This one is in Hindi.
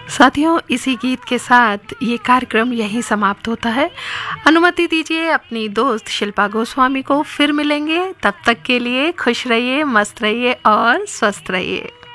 साथियों, इसी गीत के साथ ये कार्यक्रम यहीं समाप्त होता है। अनुमति दीजिए अपनी दोस्त शिल्पा गोस्वामी को, फिर मिलेंगे। तब तक के लिए खुश रहिए, मस्त रहिए और स्वस्थ रहिए।